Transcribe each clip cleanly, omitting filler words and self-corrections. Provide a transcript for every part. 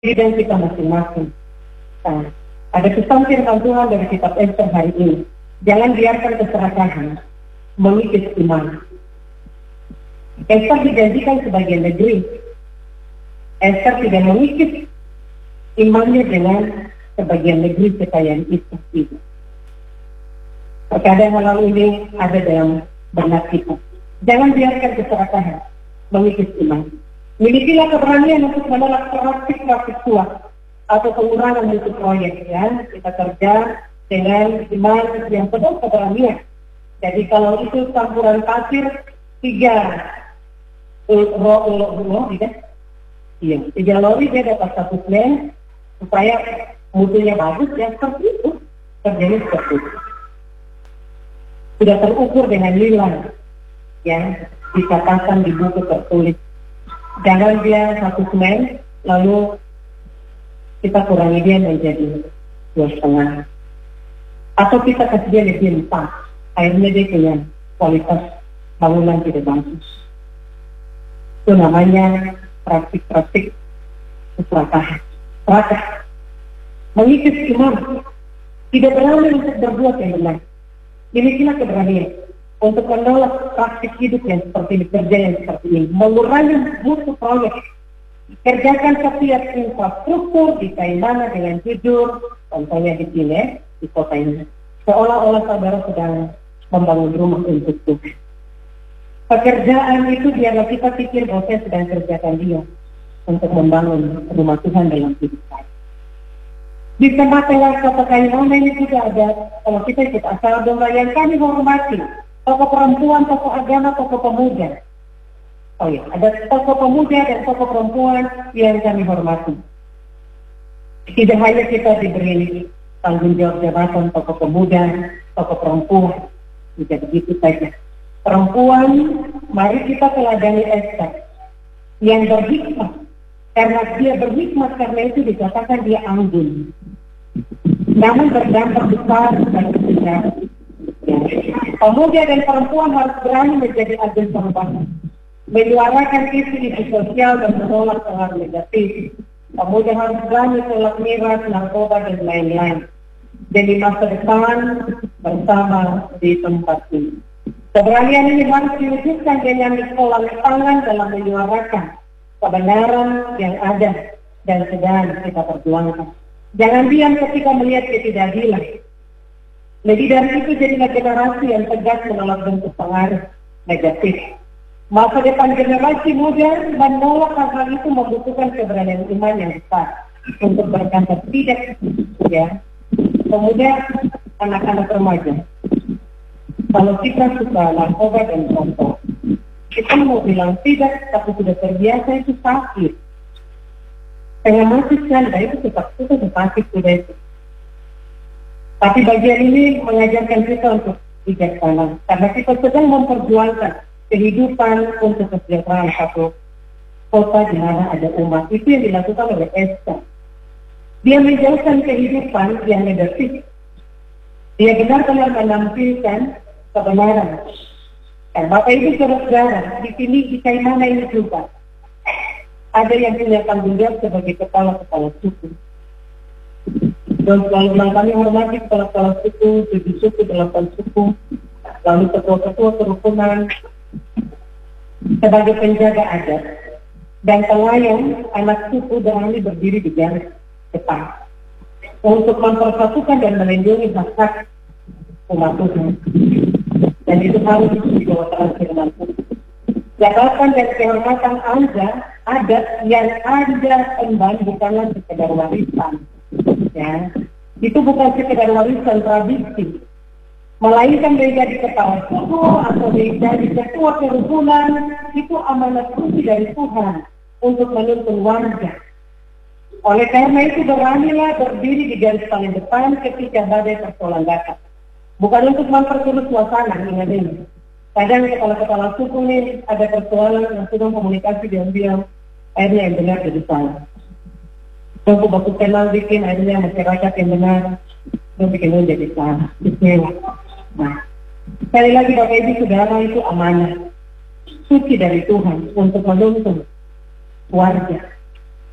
dan kita masing-masing. Nah, ada pesan firman Tuhan dari kitab Ester hari ini. Jangan biarkan keserakahan mengikis iman. Ester dijanjikan sebagai negeri. Ester tidak mengikis imannya dengan sebagian negeri kekayaan itu. Terkadang hal ini ada dalam benak kita. Jangan biarkan keserakahan mengikis iman. Milikilah keberanian untuk menolak praktik-praktik suap atau pengurangan mutu proyek. Ya. Kita kerja dengan iman yang penuh keberanian. Jadi kalau itu campuran pasir 3 lori dia dapat 1 plan supaya mutunya bagus, ya seperti itu. Kerjanya seperti itu. Sudah terukur dengan nilai yang dikatakan di buku tertulis. Jangan dia 1 semen lalu kita kurangi dia menjadi 2,5, atau kita kasih dia lebih 4, akhirnya dia punya kualitas bangunan tidak bagus. Itu namanya praktik-praktik keserakahan. Serakah mengikis iman, tidak berani untuk berbuat yang benar. Milikilah keberanian untuk menolak praktik hidup yang seperti ini, kerja yang seperti ini, mengurangi mutu proyek. Kerjakan setiap infrastruktur di mana dengan jujur, contohnya di sini, di kota ini. Seolah-olah saudara sedang membangun rumah untuk Tuhan. Pekerjaan itu biarlah kita pikir bahwa saya sedang kerjakan dia untuk membangun rumah Tuhan dalam hidup saya. Di tempat yang kota Kaimana ini juga ada, kalau kita ikut acara domba yang kami hormati, tokoh perempuan, tokoh agama, tokoh pemuda. Oh ya, ada tokoh pemuda dan tokoh perempuan yang kami hormati. Tidak hanya kita diberi tanggung jawab jabatan tokoh pemuda, tokoh perempuan, tidak begitu saja. Perempuan, mari kita teladani Ester yang berhikmat. Karena dia berhikmat, karena itu dikatakan dia anggun. Namun berdampak besar bagi sejarah. Pemuda dan perempuan harus berani menjadi agen perubahan, menyuarakan isu-isu sosial dan menolak pengaruh negatif. Pemuda harus berani tolak miras, narkoba, dan lain-lain. Dan di masa depan bersama di tempat ini. Keberanian ini harus diwujudkan dengan sekolah tangan dalam menyuarakan kebenaran yang ada dan sedang kita perjuangkan. Jangan diam ketika melihat ketidakadilan. Lebih dari itu, jadilah generasi yang tegas menolak bentuk pengaruh negatif. Masa depan generasi muda menolak hal itu membutuhkan keberanian iman yang besar untuk berkata tidak, ya. Pemuda, anak-anak remaja. Kalau kita suka narkoba dan rokok, kita mau bilang tidak, tapi sudah terbiasa itu sakit. Tengah mati sekali, itu tetap sakit sudah itu. Tapi bagian ini mengajarkan kita untuk bijaksana, karena kita sedang memperjuangkan kehidupan untuk kesejahteraan satu kota di mana ada umat. Itu yang dilakukan oleh Ester. Dia menjauhkan kehidupan yang negatif. Dia benar-benar menampilkan kebenaran. Dan Bapak Ibu saudara, di sini di Kaimana ini juga ada yang punya tanggung jawab sebagai kepala-kepala suku. Dan selalu kami hormati kepala-kepala suku, 7 suku, 8 suku, lalu ketua-ketua kerukunan sebagai penjaga adat dan pelayan anak suku dan ahli berdiri di garis depan untuk mempersatukan dan melindungi hak umat Tuhan. Dan itu harus dibawa firman Tuhan. Jabatan dan kehormatan adat yang ada kembali bukanlah sekedar warisan. Ya, itu bukan sekedar warisan tradisi, melainkan menjadi kepala suku atau menjadi ketua kerukunan, itu amanat fungsi dari Tuhan untuk menuntun warga. Oleh karena itu beranilah berdiri di garis paling depan ketika badai persoalan datang. Bukan untuk memperkeruh suasana, ingat ini. Kadang kepala-kepala suku ini ada persoalan yang sudah komunikasi diam-diam, akhirnya yang benar jadi salah. Tunggu baku kenal bikin, akhirnya masyarakat yang benar, itu bikin jadi salah. Nah, sekali lagi Bapak Ibu Saudara, itu amanah suci dari Tuhan untuk menuntun warga.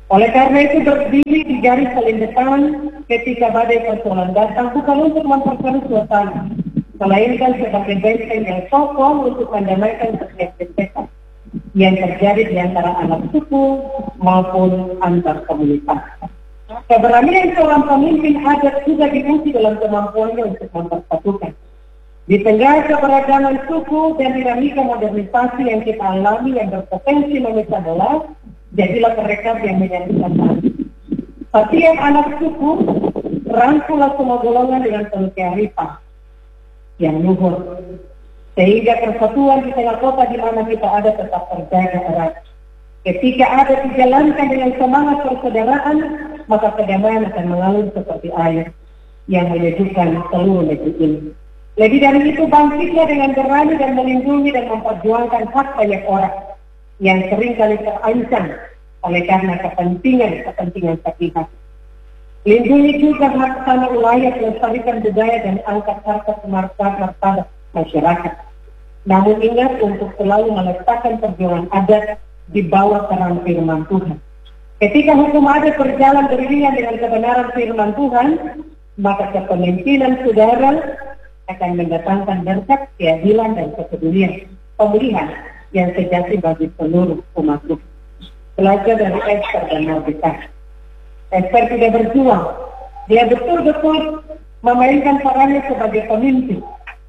Oleh karena itu berdiri di garis paling depan ketika badai persoalan datang bukan untuk memperkeruh suasana, melainkan sebagai benteng yang kokoh untuk mendamaikan setiap gesekan yang terjadi di antara anak suku maupun antar komunitas. Keberanian seorang pemimpin adat juga diuji dalam kemampuannya untuk mempersatukan. Di tengah keberagaman suku dan dinamika modernisasi yang kita alami yang berpotensi memecah belah, jadilah mereka yang menyatukan hati. Setiap anak suku rangkulah semua golongan dengan penuh kearifan yang luhur, sehingga persatuan di tengah kota di mana kita ada tetap terjaga erat. Ketika ada dijalankan dengan semangat persaudaraan, maka kedamaian akan mengalir seperti air yang menyejukkan seluruh negeri ini. Lebih dari itu, bangkitnya dengan berani dan melindungi dan memperjuangkan hak banyak orang yang seringkali terancam oleh karena kepentingan sepihak. Lindungi juga hak tanah wilayah, melestarikan budaya dan angkat harkat martabat masyarakat. Namun ingat untuk selalu meletakkan perjuangan adat di bawah terang firman Tuhan. Ketika hukum adat berjalan beriringan dengan kebenaran firman Tuhan, maka kepemimpinan saudara akan mendatangkan berkat keadilan dan pemulihan yang sejati bagi seluruh umat Tuhan. Belajar dari Esther dan Mordekai. Esther tidak berjuang, dia betul-betul memainkan perannya sebagai pemimpin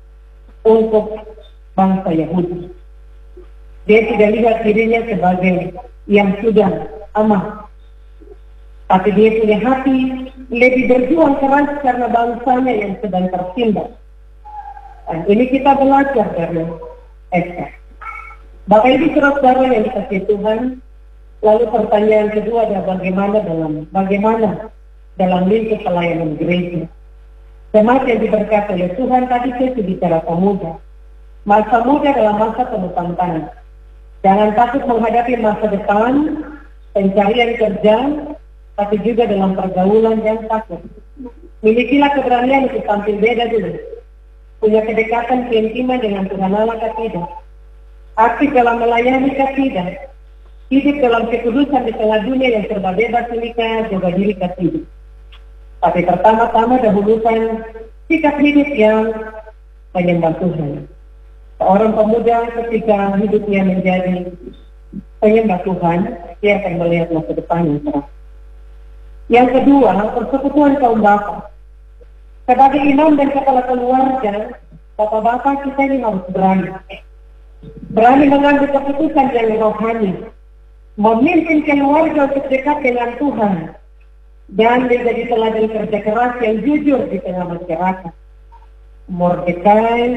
untuk bangsa Yahudi. Dia tidak lihat dirinya sebagai yang sudah aman, tapi dia punya hati lebih berjuang keras karena bangsanya yang sedang tertindas. Dan ini kita belajar dari Esther. Bapak Ibu saudara yang dikasihi Tuhan, lalu pertanyaan kedua adalah bagaimana dalam lingkup pelayanan gereja. Jemaat yang diberkati oleh Tuhan, tadi saya bicara pemuda. Masa muda adalah masa penuh tantangan. Jangan takut menghadapi masa depan, pencarian kerja, tapi juga dalam pergaulan yang takut. Milikilah keberanian untuk tampil beda dulu. Punya kedekatan keintiman dengan Tuhan Allah tidak. Aktif dalam melayani tidak. Hidup dalam kekudusan di tengah dunia yang serba bebas ini jaga diri tidak. Tapi pertama-tama dahulukan sikap hidup yang menyembah Tuhan. Seorang pemuda ketika hidupnya menjadi penyembah Tuhan, dia akan melihat masa depan yang cerah. Yang kedua, persekutuan kaum bapa. Sebagai imam dan kepala keluarga, bapak-bapak kita ini harus berani. Berani mengambil keputusan yang rohani. Memimpin keluarga untuk dekat dengan Tuhan. Dan menjadi teladan kerja keras yang jujur di tengah masyarakat. Mordekai,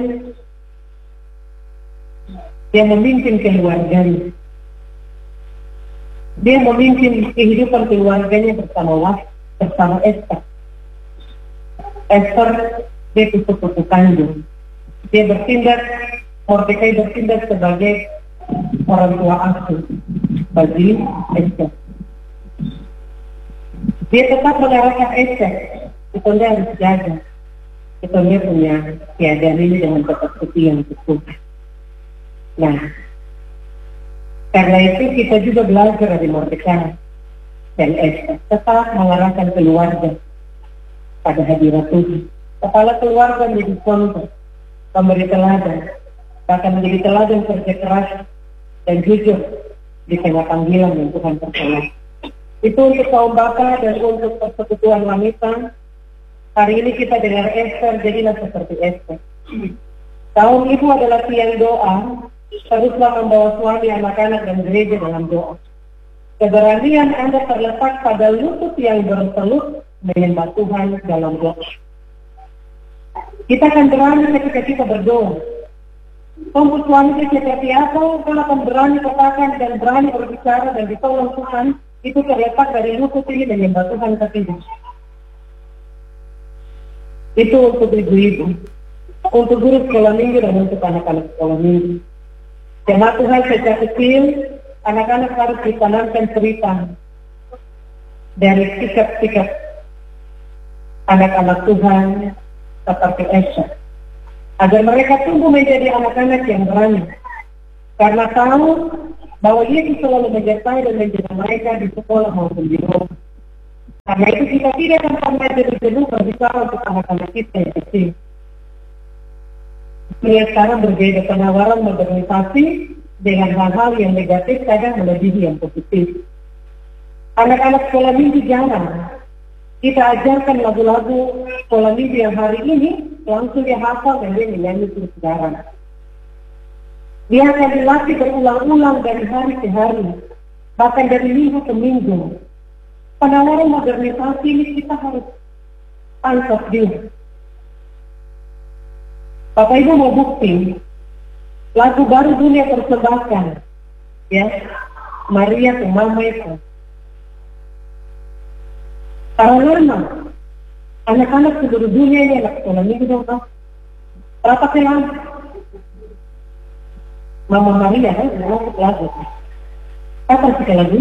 dia memimpin keluarganya. Dia memimpin kehidupan keluarganya bersama Esther. Esther, dia sepupu kandung. Dia Mordekai bertindak sebagai orang tua asuh bagi Esther. Dia tetap mengarahkan Esther. Itu dia harus jaga. Itu dia punya keadaan ini dengan tetap setia yang cukup. Nah, karena itu kita juga belajar dari Mordekai dan Esther. Tetap mengarahkan keluarga pada hadirat Tuhan. Kepala keluarga menjadi contoh, memberi teladan, bahkan menjadi teladan kerja keras dan jujur di tengah panggilan yang Tuhan percayakan. Itu untuk kaum bapa dan untuk persekutuan wanita. Hari ini kita dengar Esther, jadilah seperti Esther. Kaum ibu adalah tiang doa, teruslah membawa suami, anak-anak dan gereja dalam doa. Keberanian Anda terletak pada lutut yang bertelut menyembah Tuhan dalam doa. Kita akan berani ketika kita berdoa. Tunggu suami seperti apa, kalau akan berani katakan dan berani berbicara dan ditolong Tuhan, itu terletak dari lutut ini menyembah Tuhan ketiga. Itu untuk ibu-ibu, untuk guru sekolah minggu dan untuk anak-anak sekolah minggu. Jemaat Tuhan sejak kecil, anak-anak harus ditanamkan cerita dari sikap-sikap anak-anak Tuhan seperti Esther, agar mereka tumbuh menjadi anak-anak yang berani. Karena tahu bahwa Yesus selalu menyertai dan menjaga mereka di sekolah maupun di rumah. Karena itu kita tidak akan pernah jenuh berbicara untuk anak-anak kita yang kecil. Dunia sekarang berbeda, penawaran modernisasi dengan hal-hal yang negatif kadang melebihi yang positif. Anak-anak sekolah minggu jarang kita ajarkan lagu-lagu sekolah minggu yang hari ini langsung dia hafal dan dia menyanyi terus sekarang. Dia akan dilatih berulang-ulang dari hari ke hari, bahkan dari minggu ke minggu. Penawaran modernisasi ini kita harus tangkap dia. Bapak Ibu mau bukti, lagu baru dunia persembahkan, ya, Maria ke Mama itu. Karena anak-anak seluruh dunia ini anak sekolah minggu dong, Pak. Berapa kelam? Mama Maria kan lagu. Apa sih lagu?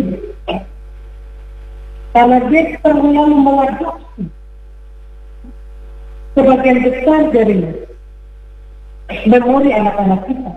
Karena dia terlalu mengadopsi sebagian besar dari memori anak-anak kita.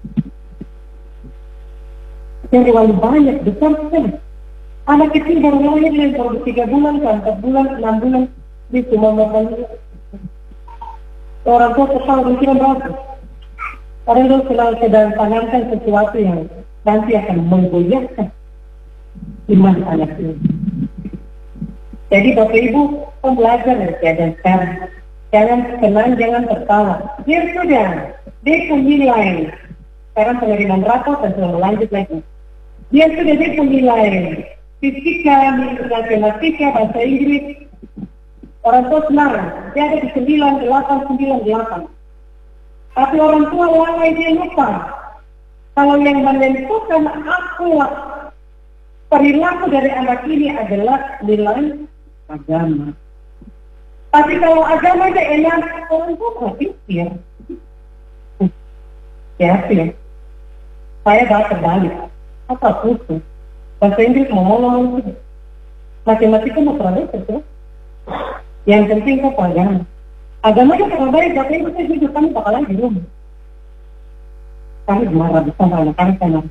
Yang terlalu banyak, besar sekali. Anak kecil baru lahir yang baru 3 bulan, 4 bulan, 6 bulan, dia cuma makan. Orang tua kepala mungkin berapa? Orang tua selalu sedang tanamkan sesuatu yang nanti akan menggoyahkan iman anak ini. Jadi Bapak Ibu, belajar dari keadaan sekarang. Jangan senang, jangan tertawa. Dia sudah, dia nilai. Sekarang penerimaan rapor dan selalu lanjut lagi. Dia sudah nilai fisika, matematika, bahasa Inggris. Orang tua senang, dia ada di 9898. Tapi orang tua lalai dia lupa. Kalau yang menentukan akhlak perilaku dari anak ini adalah nilai agama. Tapi kalau agama ada enak, orang tua berpikir. Ya, saya bawa terbalik. Apa khusus? Bahasa Inggris mau ngomong itu. Matematika mau pernah itu. Yang penting kok agama. Agama itu kalau baik, bahasa Inggris itu juga kami bakalan di rumah. Kami marah bersama anak-anak sana.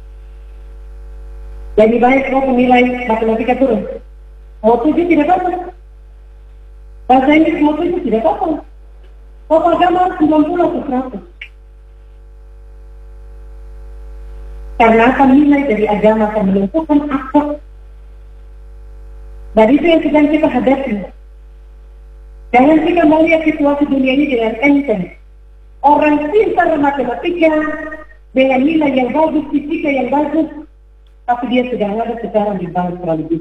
Lebih baik kalau nilai matematika turun. Mau 7 tidak apa-apa. Bahasa Inggris mau 7 tidak apa-apa. Kalau agama 90 atau 100. Karena akan nilai dari agama akan menentukan akhlak. Dan itu yang sedang kita hadapi. Jangan kita melihat situasi dunia ini dengan enteng. Orang pintar matematika dengan nilai yang bagus, fisika yang bagus, tapi dia sedang ada sekarang di bangsa lebih.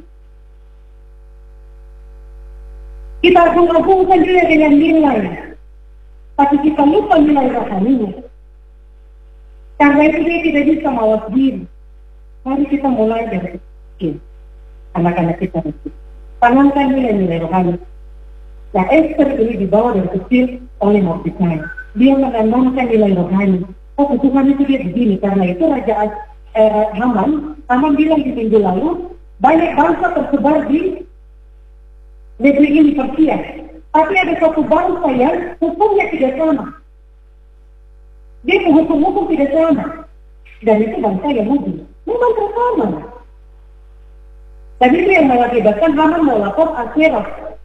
Kita agung-agungkan dia dengan nilai, tapi kita lupa nilai rohaninya. Karena itu dia tidak bisa mawas diri. Mari kita mulai dari kecil. Anak-anak kita itu tanamkan nilai-nilai rohani. Nah, Esther ini dibawa dari kecil oleh Mordekai. Dia menanamkan nilai rohani. Oh, Tuhan itu dia begini. Karena itu Raja Haman bilang di minggu lalu, banyak bangsa tersebar di negeri ini Persia. Tapi ada satu bangsa yang hukumnya tidak sama. Dia menghukum-hukum tidak sama. Dan itu bangsa Yahudi. Memang bersama. Dan itu yang mengakibatkan Haman melapor Ahasuerus.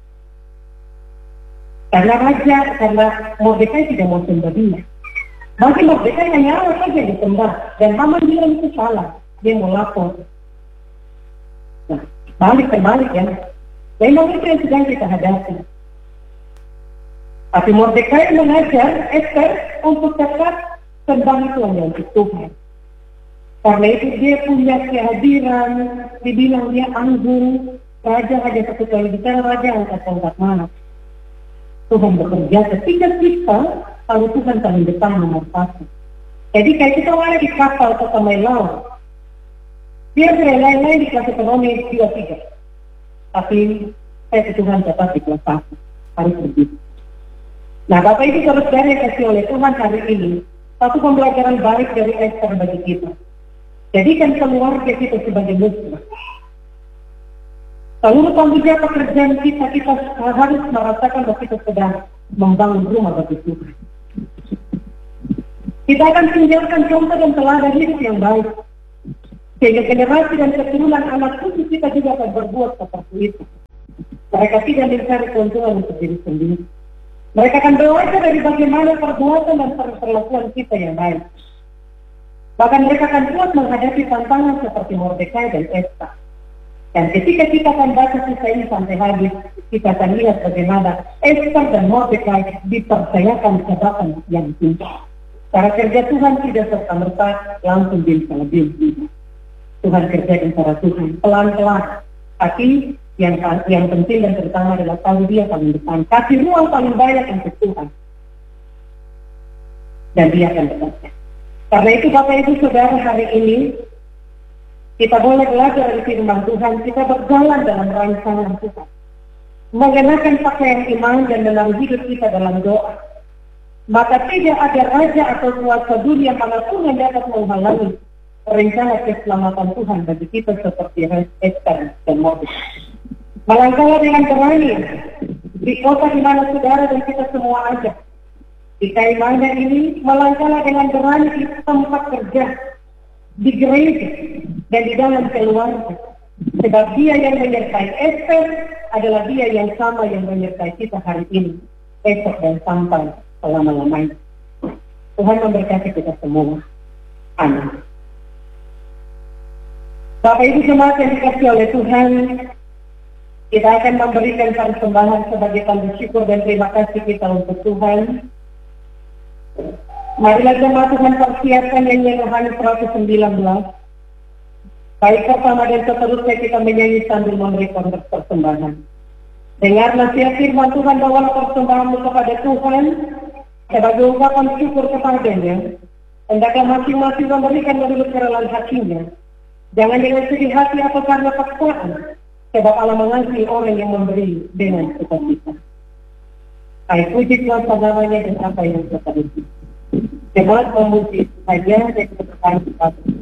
Karena Mordekai tidak mau sembah dia. Bagi Mordekai hanya Allah saja disembah. Dan Haman bilang itu salah. Dia mau lapor. Nah, terbalik ya. Memang itu yang sedang kita hadapi. Tapi Mordekai mengajar Esther untuk tetap sembah itu hanya untuk Tuhan. Karena itu dia punya kehadiran, dibilang dia anggun, raja satu kali bicara, raja angkat mana. Tuhan bekerja ketika kita, kalau Tuhan paling depan nomor 1. Jadi kayak kita ada di kapal ke Samai Laut, dia berlain-lain di kelas ekonomi 2-3. Tapi saya ke Tuhan tetap di kelas 1, harus begitu. Nah, Bapak Ibu saudara yang kasih oleh Tuhan hari ini, satu pembelajaran baik dari Esther bagi kita. Jadikan keluarga kita sebagai musuh. Seluruh tanggung jawab pekerjaan kita harus merasakan bahwa kita sedang membangun rumah bagi Tuhan. Kita akan tinggalkan contoh dan teladan hidup yang baik. Sehingga generasi dan keturunan anak cucu kita juga akan berbuat seperti itu. Mereka tidak mencari keuntungan untuk diri sendiri. Mereka akan belajar dari bagaimana perbuatan dan perlakuan kita yang baik. Bahkan mereka akan kuat menghadapi tantangan seperti Mordekai dan Esta. Dan ketika kita akan baca kisah ini sampai habis, kita akan lihat bagaimana Esta dan Mordekai dipercayakan jabatan yang tinggi. Cara kerja Tuhan tidak serta-merta langsung bisa lebih. Tuhan kerjakan cara Tuhan pelan-pelan. Tapi yang penting dan terutama adalah tahu dia paling depan. Kasih ruang paling banyak untuk Tuhan. Dan dia akan bekerja. Karena itu Bapak Ibu Saudara, hari ini kita boleh belajar dari firman Tuhan. Kita berjalan dalam rancangan Tuhan. Mengenakan pakaian iman dan dalam hidup kita dalam doa. Maka tidak ada raja atau kuasa dunia manapun yang dapat menghalangi rencana keselamatan Tuhan bagi kita seperti Esta dan Mordekai. Melangkahlah dengan berani di kota di mana saudara dan kita semua ada. Di Kaimana ini, melangkahlah dengan berani di tempat kerja, di gereja, dan di dalam keluarga. Sebab dia yang menyertai Esta adalah dia yang sama yang menyertai kita hari ini, esok dan sampai selama-lamanya. Tuhan memberkati kita semua. Amin. Bapak Ibu jemaat yang dikasihi oleh Tuhan, kita akan memberikan persembahan sebagai tanda syukur dan terima kasih kita untuk Tuhan. Marilah jemaat Tuhan persiapkan nyanyian Yohanes 119. Baik pertama dan seterusnya kita menyanyi sambil memberikan persembahan. Dengar nasihat firman Tuhan, bawalah persembahanmu kepada Tuhan sebagai ungkapan syukur kepadanya. Hendaklah masing-masing memberikan menurut kerelaan hatinya. Jangan dengan sedih hati atau karena paksaan. Sebab Allah mengasihi orang yang memberi dengan sukacita. Hai puji Tuhan namanya dan apa yang kita beri. Jemaat memuji saja dan keberkahan kepada